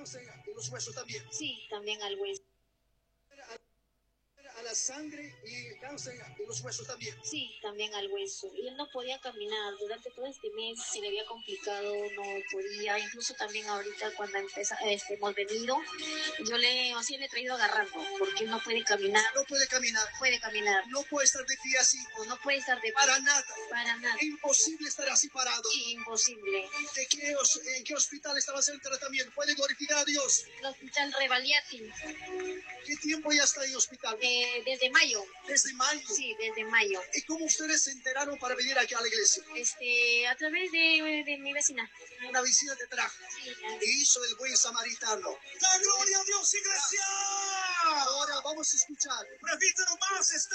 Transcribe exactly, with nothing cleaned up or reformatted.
cáncer en los huesos también. Sí, también al hueso. A la sangre y cáncer en los huesos también. Sí, también al hueso. Y él no podía caminar. Durante todo este mes se le había complicado, no podía. Incluso también ahorita cuando empeza, este, hemos venido, yo le, así le he traído agarrando, porque él no puede caminar. No puede caminar. Puede caminar. No puede estar de pie así. O no puede estar de pie. Para nada. Para nada. Es imposible estar así parado. Sí, imposible. ¿De qué, ¿En qué hospital estaba haciendo el tratamiento? ¿Puede glorificar a Dios? El hospital Revaliati. ¿Qué tiempo ya está en el hospital? Eh, desde mayo. Desde mayo. Sí, desde mayo. ¿Y cómo ustedes se enteraron para venir aquí a la iglesia? Este, a través de, de mi vecina. Una vecina te trajo. Sí. Y hizo el buen samaritano. ¡La gloria a Dios, iglesia! Ahora vamos a escuchar. Repítelo más.